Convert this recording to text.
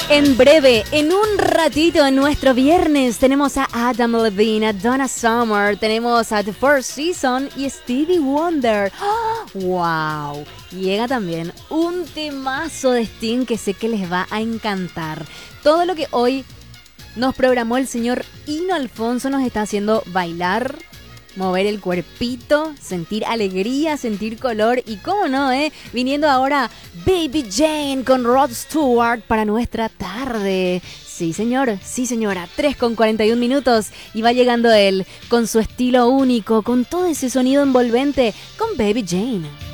En breve, en un ratito, en nuestro viernes, tenemos a Adam Levine, a Donna Summer, tenemos a The First Season y Stevie Wonder. ¡Wow! Llega también un temazo de Sting que sé que les va a encantar. Todo lo que hoy nos programó el señor Hino Alfonso nos está haciendo bailar, mover el cuerpito, sentir alegría, sentir color y cómo no, viniendo ahora Baby Jane con Rod Stewart para nuestra tarde. Sí señor, sí señora, 3:41 y va llegando él con su estilo único, con todo ese sonido envolvente con Baby Jane.